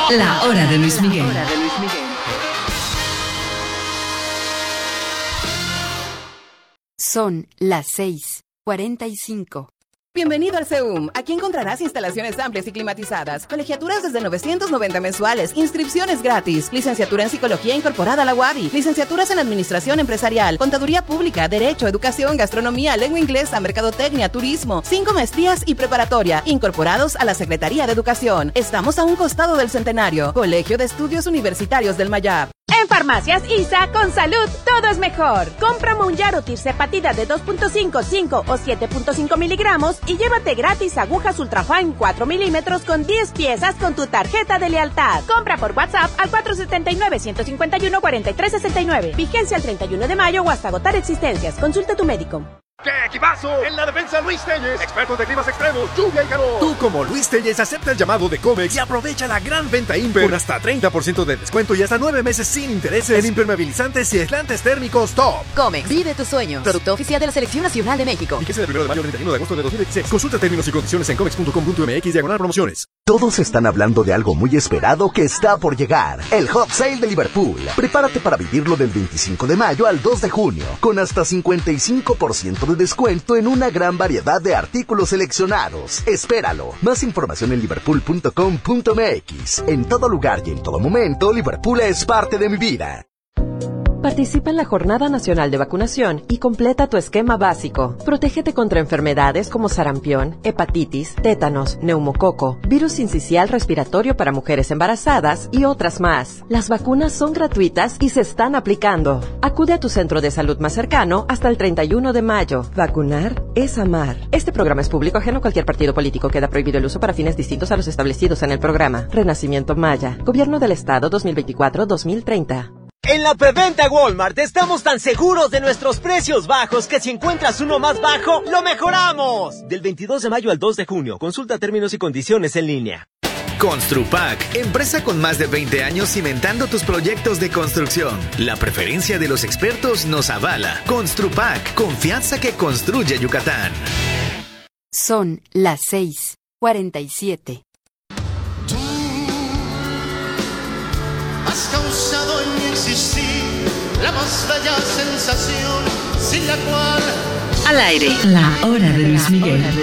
La hora de Luis Miguel. Son las 6:45. Bienvenido al CEUM. Aquí encontrarás instalaciones amplias y climatizadas, colegiaturas desde 990 mensuales, inscripciones gratis, licenciatura en Psicología incorporada a la UABI, licenciaturas en Administración Empresarial, Contaduría Pública, Derecho, Educación, Gastronomía, Lengua Inglesa, Mercadotecnia, Turismo, 5 maestrías y preparatoria, incorporados a la Secretaría de Educación. Estamos a un costado del Centenario. Colegio de Estudios Universitarios del Mayab. En Farmacias ISA, con salud, todo es mejor. Compra Monjaro Tirzepatida de 2.5, 5 o 7.5 miligramos y llévate gratis agujas Ultrafine 4 milímetros con 10 piezas con tu tarjeta de lealtad. Compra por WhatsApp al 479-151-4369. Vigencia el 31 de mayo o hasta agotar existencias. Consulta a tu médico. ¡Qué equipazo! En la defensa, Luis Telles, expertos de climas extremos, lluvia y calor. Tú, como Luis Telles, acepta el llamado de Comex y aprovecha la gran venta Imper con hasta 30% de descuento y hasta 9 meses sin intereses en impermeabilizantes y aislantes térmicos top. Comex, vive tus sueños. Producto oficial de la Selección Nacional de México. Fíjese del 1 de mayo al 31 de agosto de 2016. Consulta términos y condiciones en comex.com.mx/promociones. Todos están hablando de algo muy esperado que está por llegar. El Hot Sale de Liverpool. Prepárate para vivirlo del 25 de mayo al 2 de junio, con hasta 55% de descuento en una gran variedad de artículos seleccionados. Espéralo. Más información en liverpool.com.mx. En todo lugar y en todo momento, Liverpool es parte de mi vida. Participa en la Jornada Nacional de Vacunación y completa tu esquema básico. Protégete contra enfermedades como sarampión, hepatitis, tétanos, neumococo, virus sincicial respiratorio para mujeres embarazadas y otras más. Las vacunas son gratuitas y se están aplicando. Acude a tu centro de salud más cercano hasta el 31 de mayo. Vacunar es amar. Este programa es público ajeno a cualquier partido político. Queda prohibido el uso para fines distintos a los establecidos en el programa. Renacimiento Maya. Gobierno del Estado 2024-2030. En la preventa Walmart estamos tan seguros de nuestros precios bajos que si encuentras uno más bajo, ¡lo mejoramos! Del 22 de mayo al 2 de junio. Consulta términos y condiciones en línea. Construpac, empresa con más de 20 años cimentando tus proyectos de construcción. La preferencia de los expertos nos avala. Construpac, confianza que construye Yucatán. Son las 6:47. Has causado en mi existir la más bella sensación, sin la cual... Al aire, la hora de Luis Miguel.